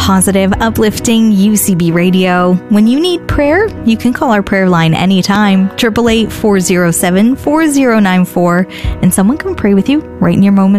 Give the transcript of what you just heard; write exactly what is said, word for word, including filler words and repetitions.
positive, uplifting U C B Radio. When you need prayer, you can call our prayer line anytime, eight eight eight, four oh seven, four oh nine four, and someone can pray with you right in your moment